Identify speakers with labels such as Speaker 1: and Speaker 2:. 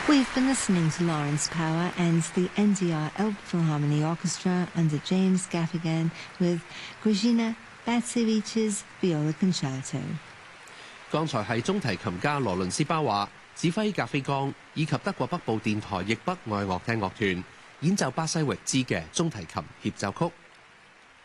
Speaker 1: We've been listening to Lawrence Power and the NDR Elbphilharmonie Orchestra under James Gaffigan with Grażyna Batsevich's Viola Concerto。
Speaker 2: 剛才係中提琴家羅倫斯巴華指揮格菲岡以及德國北部電台譯北愛樂廳樂團演奏巴西域茲嘅中提琴協奏曲。